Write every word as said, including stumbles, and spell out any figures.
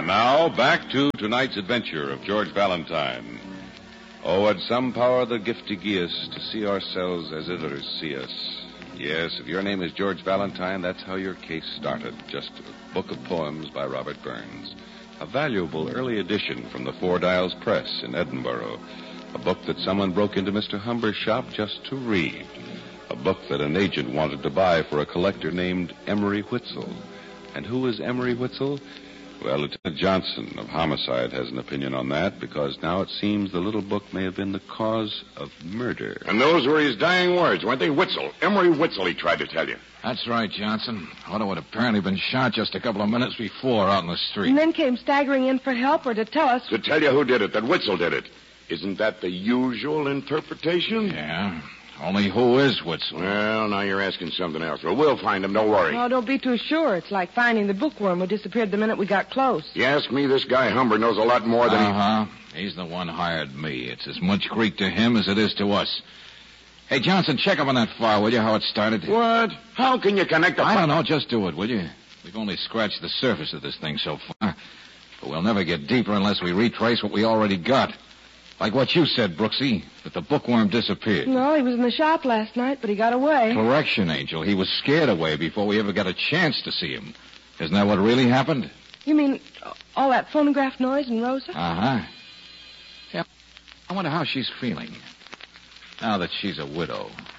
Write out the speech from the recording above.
And now, back to tonight's adventure of George Valentine. Oh, at some power the gift to give us to see ourselves as others see us. Yes, if your name is George Valentine, that's how your case started. Just a book of poems by Robert Burns. A valuable early edition from the Four Dials Press in Edinburgh. A book that someone broke into Mister Humber's shop just to read. A book that an agent wanted to buy for a collector named Emery Whitzel. And who is Emery Whitzel? Well, Lieutenant Johnson of Homicide has an opinion on that, because now it seems the little book may have been the cause of murder. And those were his dying words, weren't they? Whitzel. Emery Whitzel, he tried to tell you. That's right, Johnson. Otto had apparently been shot just a couple of minutes before out in the street. And then came staggering in for help or to tell us... To tell you who did it, that Whitzel did it. Isn't that the usual interpretation? Yeah. Only who is Whitzel? Well, now you're asking something else. Well, we'll find him, don't worry. Oh, don't be too sure. It's like finding the bookworm who disappeared the minute we got close. You ask me, this guy Humber knows a lot more than uh-huh. he... He's the one hired me. It's as much Greek to him as it is to us. Hey, Johnson, check up on that fire, will you, how it started? What? How can you connect the... I don't know. Just do it, will you? We've only scratched the surface of this thing so far. But we'll never get deeper unless we retrace what we already got. Like what you said, Brooksy, that the bookworm disappeared. No, he was in the shop last night, but he got away. Correction, Angel. He was scared away before we ever got a chance to see him. Isn't that what really happened? You mean all that phonograph noise and Rosa? Uh-huh. Yeah. I wonder how she's feeling now that she's a widow.